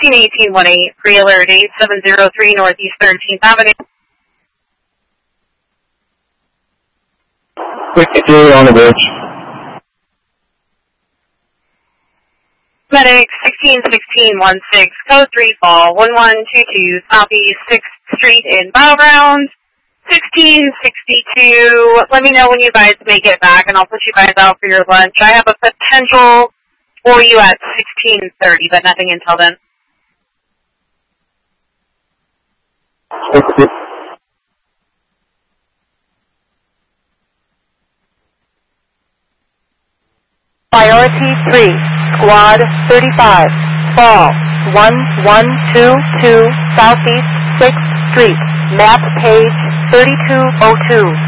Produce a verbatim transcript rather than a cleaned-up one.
sixteen eighteen one eight, pre-alert eight seven zero three Northeast thirteenth Avenue. sixty-two on the bridge. Medic sixteen sixteen one six, code three fall, one one two two, Southeast sixth Street in Battleground. sixteen sixty-two, let me know when you guys make it back and I'll put you guys out for your lunch. I have a potential for you at sixteen thirty, but nothing until then. sixty. Priority three, Squad thirty-five, fall, one one two two, Southeast sixth Street, map page thirty-two oh two.